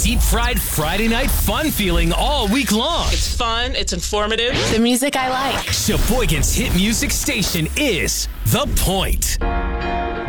deep-fried Friday night fun feeling all week long. It's fun. It's informative. The music I like. Sheboygan's hit music station is The Point.